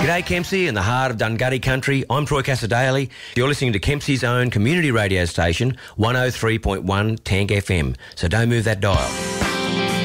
G'day Kempsey in the heart of Dungutty country. I'm Troy Cassadaly. You're listening to Kempsey's own community radio station, 103.1 Tank FM. So don't move that dial.